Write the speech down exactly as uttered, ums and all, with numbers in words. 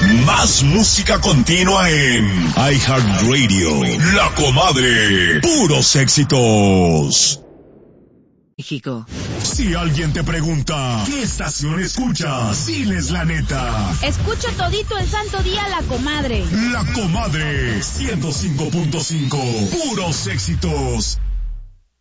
Más música continua en iHeartRadio. La Comadre. Puros éxitos. México. Si alguien te pregunta, ¿qué estación escuchas? Diles la neta. Escucho todito el santo día La Comadre. La Comadre, ciento cinco punto cinco. Puros éxitos.